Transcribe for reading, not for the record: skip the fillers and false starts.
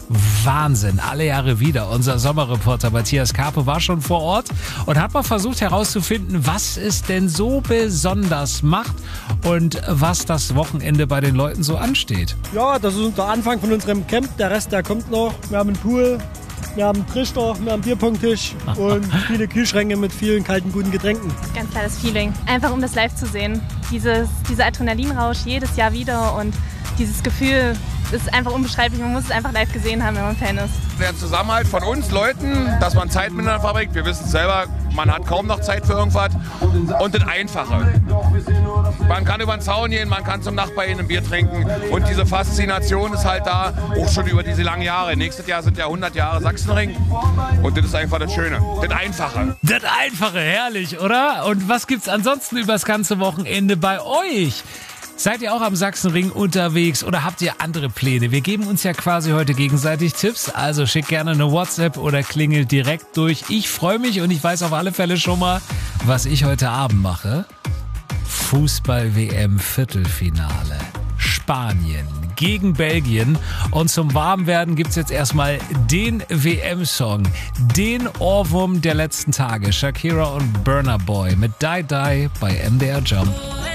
Wahnsinn, alle Jahre wieder. Unser Sommerreporter Matthias Karpe war schon vor Ort und hat mal versucht herauszufinden, was es denn so besonders macht und was das Wochenende bei den Leuten so ansteht. Ja, das ist der Anfang von unserem Camp. Der Rest, der kommt noch. Wir haben einen Pool, wir haben einen Trichter, wir haben einen Bierpongtisch und viele Kühlschränke mit vielen kalten, guten Getränken. Ganz klar Feeling. Einfach um das live zu sehen. Dieser Adrenalinrausch jedes Jahr wieder und dieses Gefühl ist einfach unbeschreiblich. Man muss es einfach live gesehen haben, wenn man Fan ist. Der Zusammenhalt von uns Leuten, dass man Zeit miteinander verbringt. Wir wissen es selber, man hat kaum noch Zeit für irgendwas. Und das Einfache. Man kann über den Zaun gehen, man kann zum Nachbarn ein Bier trinken. Und diese Faszination ist halt da, auch schon über diese langen Jahre. Nächstes Jahr sind ja 100 Jahre Sachsenring. Und das ist einfach das Schöne, das Einfache. Das Einfache, herrlich, oder? Und was gibt's ansonsten übers ganze Wochenende bei euch? Seid ihr auch am Sachsenring unterwegs oder habt ihr andere Pläne? Wir geben uns ja quasi heute gegenseitig Tipps, also schickt gerne eine WhatsApp oder klingelt direkt durch. Ich freue mich und ich weiß auf alle Fälle schon mal, was ich heute Abend mache. Fußball-WM-Viertelfinale. Spanien gegen Belgien. Und zum Warmwerden gibt's jetzt erstmal den WM-Song, den Ohrwurm der letzten Tage. Shakira und Burna Boy mit Die Die bei MDR Jump.